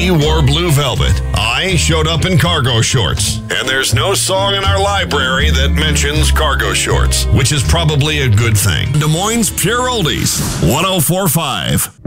He wore blue velvet. I showed up in cargo shorts. And there's no song in our library that mentions cargo shorts, which is probably a good thing. Des Moines Pure Oldies, 104.5.